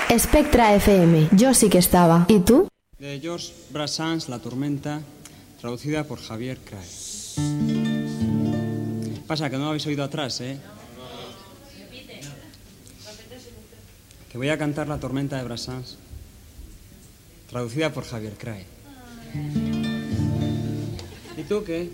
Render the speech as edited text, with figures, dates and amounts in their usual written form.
Spectra FM, yo sí que estaba. ¿Y tú? De Georges Brassens, La tormenta, traducida por Javier Crae. Pasa que no lo habéis oído atrás, ¿eh? Que voy a cantar La tormenta de Brassens, traducida por Javier Crae. ¿Y tú qué?